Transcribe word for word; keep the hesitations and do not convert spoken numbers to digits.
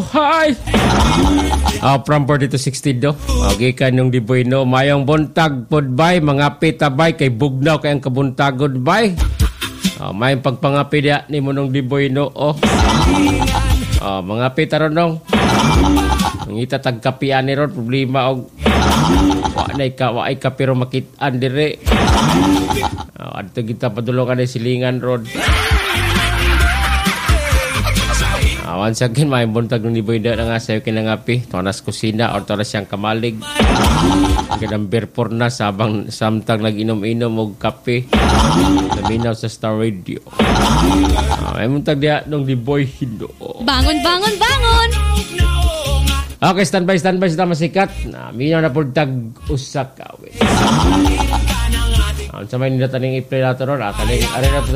Hi! Uh, from forty to sixty do. Okay ka nung diboy no. Mayong buntag pod bay. Mga pitabay kay bugnaw kay ang kabuntagod bay. Uh, mayong pagpangapi dia ni mo nung diboy no. Oh. Uh, mga pitaron nung. Ang itatagkapian ni ron. Problema og wa na ka, wa ay ka pero makitaan dire. Uh, adto kita padulungan ni silingan ron. Uh, once again, may buntag ng niboy na nga sa'yo kinangapi. Tonas kusina or tonas siyang kamalig. Ganang berpor na sabang samtang nag-inom-inom o kape. Naminaw sa Star Radio. Uh, may buntag niya ng niboy hindo. Bangon, bangon, bangon! Okay, standby, standby sa masikat. Uh, minaw na po tag-usak kawin. Uh, sa may nilataning i-play natin ron. Uh, kaling,